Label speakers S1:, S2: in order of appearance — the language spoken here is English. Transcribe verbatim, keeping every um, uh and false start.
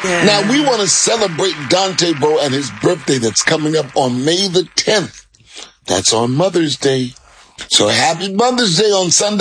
S1: Yeah.
S2: Now, we want to celebrate Dante, bro, and his birthday that's coming up on May the tenth. That's on Mother's Day. So happy Mother's Day on Sunday.